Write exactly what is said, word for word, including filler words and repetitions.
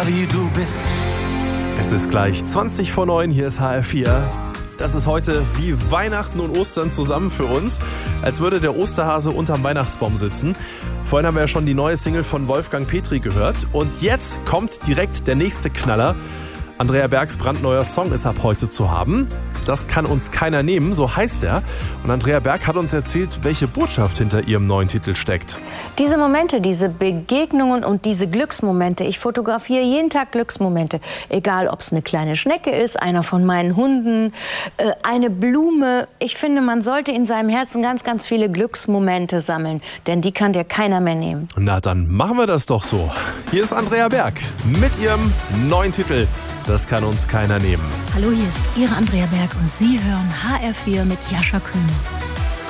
wie du bist. Es ist gleich zwanzig vor neun, hier ist H R vier. Das ist heute wie Weihnachten und Ostern zusammen für uns, als würde der Osterhase unterm Weihnachtsbaum sitzen. Vorhin haben wir ja schon die neue Single von Wolfgang Petri gehört und jetzt kommt direkt der nächste Knaller. Andrea Bergs brandneuer Song ist ab heute zu haben. Das kann uns keiner nehmen, so heißt er. Und Andrea Berg hat uns erzählt, welche Botschaft hinter ihrem neuen Titel steckt. Diese Momente, diese Begegnungen und diese Glücksmomente, ich fotografiere jeden Tag Glücksmomente. Egal, ob es eine kleine Schnecke ist, einer von meinen Hunden, äh, eine Blume. Ich finde, man sollte in seinem Herzen ganz, ganz viele Glücksmomente sammeln. Denn die kann dir keiner mehr nehmen. Na, dann machen wir das doch so. Hier ist Andrea Berg mit ihrem neuen Titel. Das kann uns keiner nehmen. Hallo, hier ist Ihre Andrea Berg und Sie hören H R vier mit Jascha Kühn.